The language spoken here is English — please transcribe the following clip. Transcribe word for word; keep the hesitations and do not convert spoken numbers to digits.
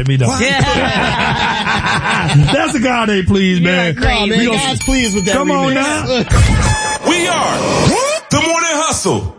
let me know. That's the guy they please, man. Yeah, no, man, guys pleased with that. Come remix. on now. We are the Morning Hustle.